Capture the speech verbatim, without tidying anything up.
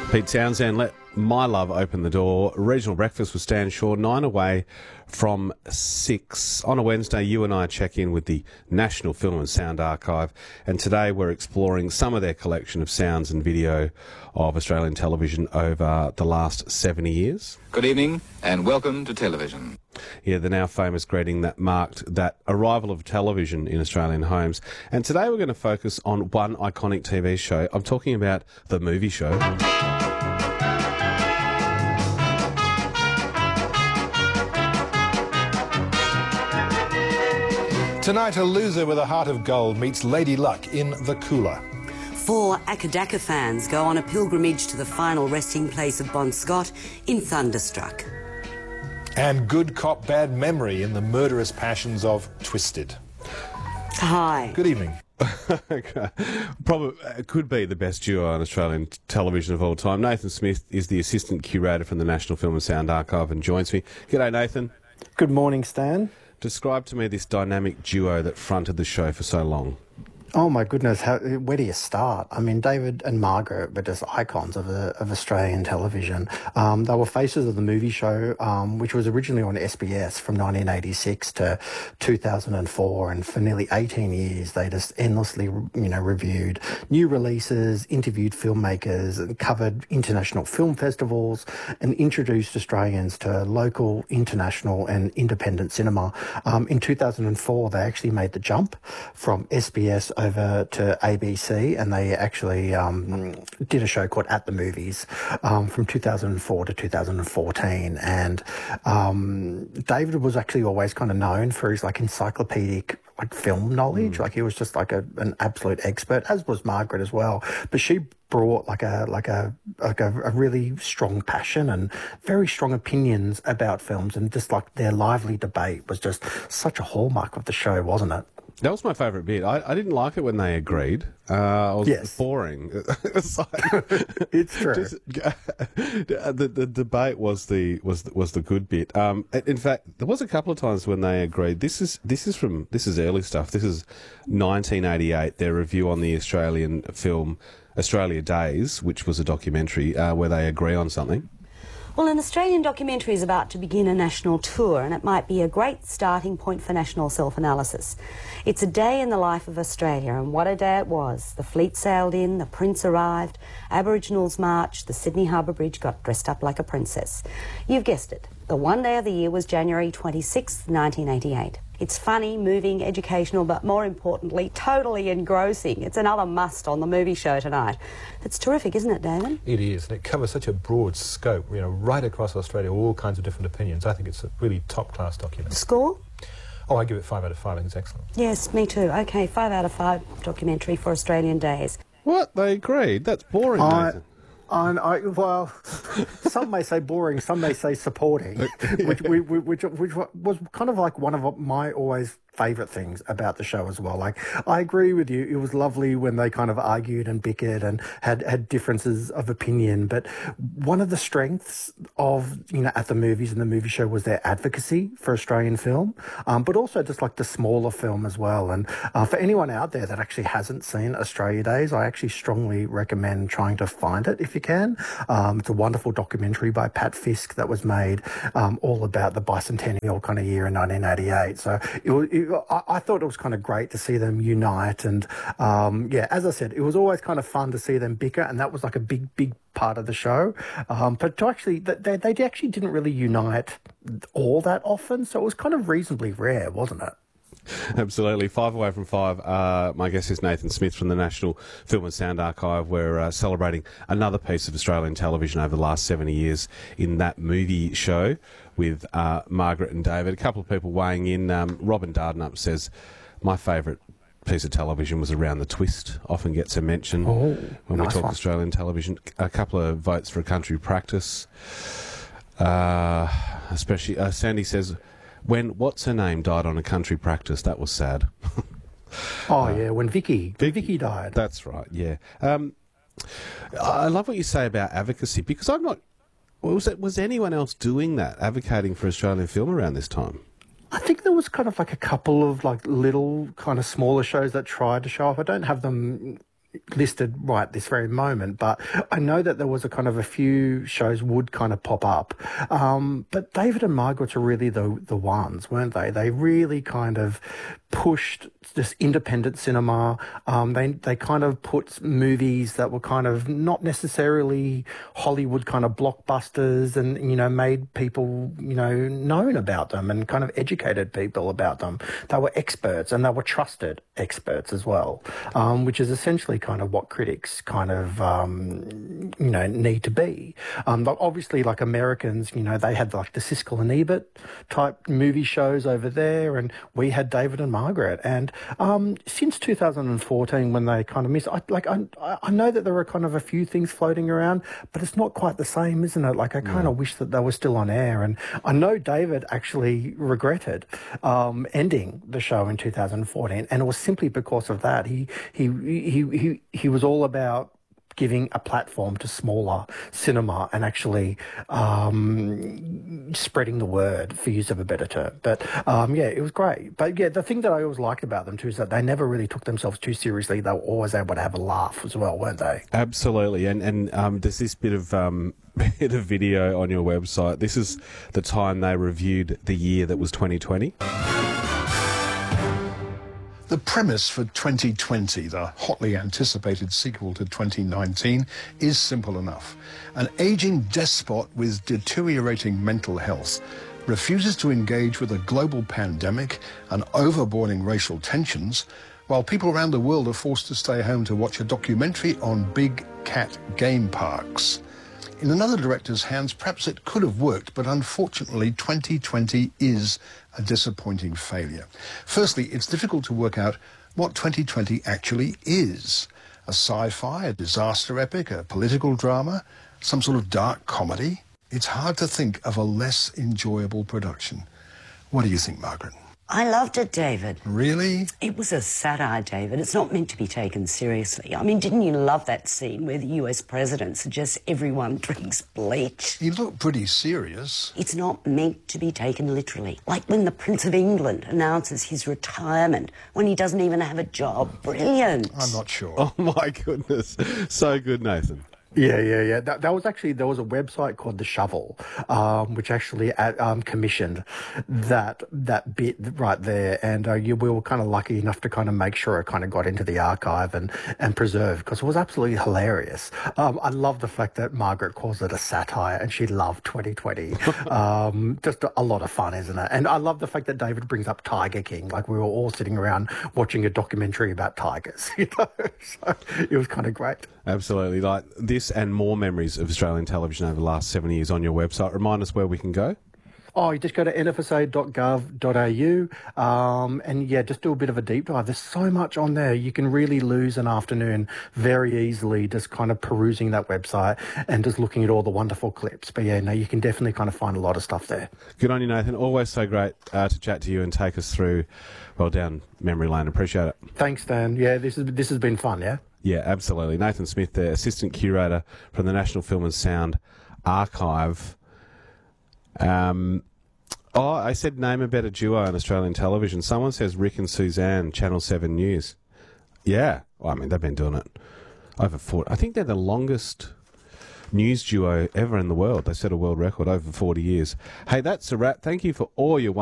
Pete Townsend, let my love open the door. Regional breakfast with Stan Shaw, nine away from six. On a Wednesday, you and I check in with the National Film and Sound Archive, and today we're exploring some of their collection of sounds and video of Australian television over the last seventy years. Good evening and welcome to television. Yeah, the now famous greeting that marked that arrival of television in Australian homes. And today we're going to focus on one iconic T V show. I'm talking about The Movie Show. Tonight, a loser with a heart of gold meets Lady Luck in The Cooler. Four Akadaka fans go on a pilgrimage to the final resting place of Bon Scott in Thunderstruck. And good cop, bad memory in the murderous passions of Twisted. Hi. Good evening. Probably it could be the best duo on Australian t- television of all time. Nathan Smith is the assistant curator from the National Film and Sound Archive and joins me. G'day, Nathan. Good morning, Stan. Describe to me this dynamic duo that fronted the show for so long. Oh my goodness, how, where do you start? I mean, David and Margaret were just icons of, uh, of Australian television. Um, they were faces of The Movie Show, um, which was originally on S B S from nineteen eighty-six to two thousand four, and for nearly eighteen years they just endlessly, you know, reviewed new releases, interviewed filmmakers, and covered international film festivals, and introduced Australians to local, international, and independent cinema. Um, in two thousand four, they actually made the jump from S B S over to A B C, and they actually um, did a show called At the Movies um, from two thousand four to two thousand fourteen. And um, David was actually always kind of known for his like encyclopedic like film knowledge. Mm. Like he was just like a, an absolute expert, as was Margaret as well. But she brought like a like a like a, a really strong passion and very strong opinions about films, and just like their lively debate was just such a hallmark of the show, wasn't it? That was my favourite bit. I, I didn't like it when they agreed. Uh, it was yes. boring. It's, like, it's true. Just, the the debate was the was the, was the good bit. Um, in fact, there was a couple of times when they agreed. This is this is from this is early stuff. This is nineteen eighty-eight. Their review on the Australian film Australia Days, which was a documentary uh, where they agree on something. Well, an Australian documentary is about to begin a national tour, and it might be a great starting point for national self-analysis. It's a day in the life of Australia, and what a day it was. The fleet sailed in, the Prince arrived, Aboriginals marched, the Sydney Harbour Bridge got dressed up like a princess. You've guessed it. The one day of the year was January twenty-sixth, nineteen eighty-eight. It's funny, moving, educational, but more importantly, totally engrossing. It's another must on The Movie Show tonight. It's terrific, isn't it, David? It is, and it covers such a broad scope, you know, right across Australia, all kinds of different opinions. I think it's a really top-class document. Score? Oh, I give it five out of five. I think it's excellent. Yes, me too. Okay, five out of five documentary for Australian Days. What? They agreed? That's boring, I, Nathan. I, I, well, some may say boring, some may say supporting, which, which, which, which was kind of like one of my always favourite things about the show as well. Like, I agree with you. It was lovely when they kind of argued and bickered and had, had differences of opinion. But one of the strengths of, you know, At the Movies and The Movie Show was their advocacy for Australian film, um, but also just like the smaller film as well. And uh, for anyone out there that actually hasn't seen Australia Days, I actually strongly recommend trying to find it if you can. Um, it's a wonderful documentary by Pat Fisk that was made um, all about the bicentennial kind of year in nineteen eighty-eight. So it was, it, I, I thought it was kind of great to see them unite. And um, yeah, as I said, it was always kind of fun to see them bicker, and that was like a big, big part of the show. Um, but to actually, they, they actually didn't really unite all that often. So it was kind of reasonably rare, wasn't it? Absolutely. Five away from five. Uh, my guest is Nathan Smith from the National Film and Sound Archive. We're uh, celebrating another piece of Australian television over the last seventy years in That Movie Show with uh, Margaret and David. A couple of people weighing in. Um, Robin Dardanup says, my favourite piece of television was Around the Twist. Often gets a mention oh, when nice we talk one. Australian television. A couple of votes for A Country Practice. Uh, especially, uh, Sandy says, when What's Her Name died on A Country Practice, that was sad. Oh, uh, yeah, when Vicky, when Vicky died. That's right, yeah. Um, I love what you say about advocacy, because I'm not... Was, it, was anyone else doing that, advocating for Australian film around this time? I think there was kind of like a couple of like little kind of smaller shows that tried to show up. I don't have them listed right this very moment, but I know that there was a kind of a few shows would kind of pop up. Um, but David and Margaret are really the the ones, weren't they? They really kind of pushed this independent cinema. Um, they they kind of put movies that were kind of not necessarily Hollywood kind of blockbusters, and you know made people you know known about them and kind of educated people about them. They were experts, and they were trusted experts as well, um, which is essentially kind of what critics kind of um, you know need to be. Um, but obviously, like Americans, you know, they had like the Siskel and Ebert type movie shows over there, and we had David and Margaret. And um, since two thousand fourteen, when they kind of missed, I, like I, I know that there are kind of a few things floating around, but it's not quite the same, isn't it? Like I kind of yeah. wish that they were still on air. And I know David actually regretted um, ending the show in two thousand fourteen, and it was simply because of that. He he he he he was all about giving a platform to smaller cinema and actually um, spreading the word, for use of a better term. But um, yeah, it was great. But yeah, the thing that I always liked about them too is that they never really took themselves too seriously. They were always able to have a laugh as well, weren't they? Absolutely. And and um, there's this bit of um, bit of video on your website. This is the time they reviewed the year that was twenty twenty. The premise for twenty twenty, the hotly anticipated sequel to twenty nineteen, is simple enough. An aging despot with deteriorating mental health refuses to engage with a global pandemic and overboiling racial tensions, while people around the world are forced to stay home to watch a documentary on big cat game parks. In another director's hands, perhaps it could have worked, but unfortunately twenty twenty is a disappointing failure. Firstly, it's difficult to work out what twenty twenty actually is. A sci-fi, a disaster epic, a political drama, some sort of dark comedy? It's hard to think of a less enjoyable production. What do you think, Margaret? I loved it, David. Really? It was a satire, David. It's not meant to be taken seriously. I mean, didn't you love that scene where the U S president suggests everyone drinks bleach? He looked pretty serious. It's not meant to be taken literally. Like when the Prince of England announces his retirement when he doesn't even have a job. Brilliant. I'm not sure. Oh, my goodness. So good, Nathan. Yeah, yeah, yeah. That, that was actually, there was a website called The Shovel, um, which actually at, um, commissioned that that bit right there. And uh, you, we were kind of lucky enough to kind of make sure it kind of got into the archive and, and preserved, because it was absolutely hilarious. Um, I love the fact that Margaret calls it a satire and she loved twenty twenty. um, just a, a lot of fun, isn't it? And I love the fact that David brings up Tiger King. Like we were all sitting around watching a documentary about tigers, you know? So it was kind of great. Absolutely. Like this and more memories of Australian television over the last seven years on your website. Remind us where we can go. Oh, you just go to n f s a dot gov dot a u um, and, yeah, just do a bit of a deep dive. There's so much on there. You can really lose an afternoon very easily just kind of perusing that website and just looking at all the wonderful clips. But, yeah, no, you can definitely kind of find a lot of stuff there. Good on you, Nathan. Always so great uh, to chat to you and take us through, well, down memory lane. Appreciate it. Thanks, Dan. Yeah, this, is, this has been fun, yeah? Yeah, absolutely. Nathan Smith, the Assistant Curator from the National Film and Sound Archive. Um, oh, I said name a better duo on Australian television. Someone says Rick and Suzanne, Channel seven News. Yeah, well, I mean, they've been doing it over forty. I think they're the longest news duo ever in the world. They set a world record over forty years. Hey, that's a wrap. Thank you for all your